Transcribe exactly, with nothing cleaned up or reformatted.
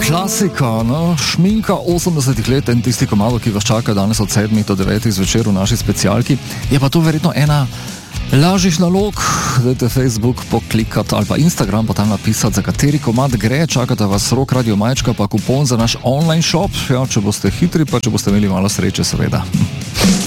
Klasika, no, šminka osemdesetih let in tisti komado, ki vas čaka danes od sedmih do devetih zvečer v naši specialki, je pa to verjetno ena lažjih nalog. Dajte Facebook poklikati ali pa Instagram pa tam napisati, za kateri komad gre, čakate vas Rock Radio Majčka pa kupon za naš online shop, ja, če boste hitri pa če boste imeli malo sreče seveda.